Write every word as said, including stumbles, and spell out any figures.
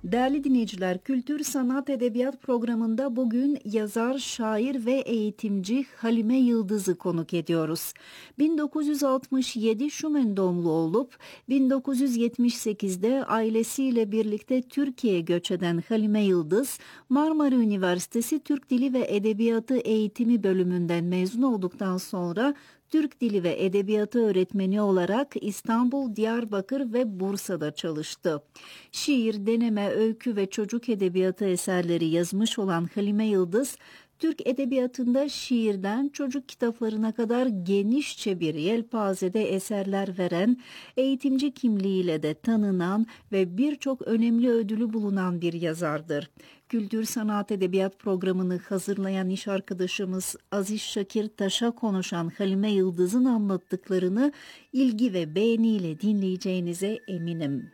Değerli dinleyiciler, Kültür Sanat Edebiyat programında bugün yazar, şair ve eğitimci Halime Yıldız'ı konuk ediyoruz. bin dokuz yüz altmış yedi Şumen doğumlu olup bin dokuz yüz yetmiş sekizde ailesiyle birlikte Türkiye'ye göç eden Halime Yıldız, Marmara Üniversitesi Türk Dili ve Edebiyatı Eğitimi bölümünden mezun olduktan sonra Türk Dili ve Edebiyatı öğretmeni olarak İstanbul, Diyarbakır ve Bursa'da çalıştı. Şiir, deneme, öykü ve çocuk edebiyatı eserleri yazmış olan Halime Yıldız, Türk edebiyatında şiirden çocuk kitaplarına kadar genişçe bir yelpazede eserler veren, eğitimci kimliğiyle de tanınan ve birçok önemli ödülü bulunan bir yazardır. Kültür Sanat Edebiyat programını hazırlayan iş arkadaşımız Aziz Şakir Taş'a konuşan Halime Yıldız'ın anlattıklarını ilgi ve beğeniyle dinleyeceğinize eminim.